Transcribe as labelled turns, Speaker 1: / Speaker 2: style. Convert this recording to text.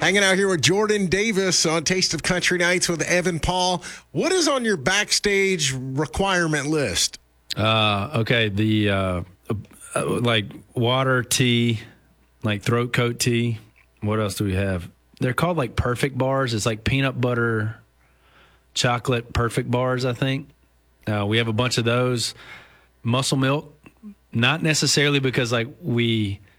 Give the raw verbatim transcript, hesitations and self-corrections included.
Speaker 1: Hanging out here with Jordan Davis on Taste of Country Nights with Evan Paul. What is on your backstage requirement list?
Speaker 2: Uh, okay, the uh, uh, like water, tea, like throat coat tea. What else do we have? They're called like perfect bars. It's like peanut butter, chocolate perfect bars, I think. Uh, we have a bunch of those. Muscle milk, not necessarily because like we –